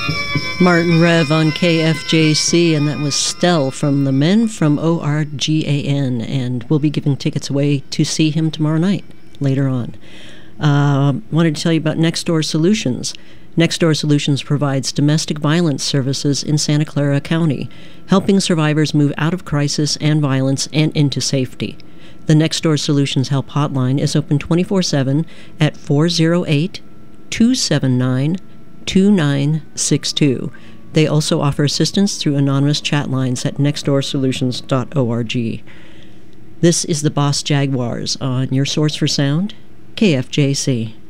Martin Rev on KFJC, and that was Stell from the Men from ORGAN, and we'll be giving tickets away to see him tomorrow night, later on. Wanted to tell you about Nextdoor Solutions. Nextdoor Solutions provides domestic violence services in Santa Clara County, helping survivors move out of crisis and violence and into safety. The Nextdoor Solutions Help Hotline is open 24/7 at 408-279-2962. They also offer assistance through anonymous chat lines at nextdoorsolutions.org. This is the Boss Jaguars on your source for sound, KFJC.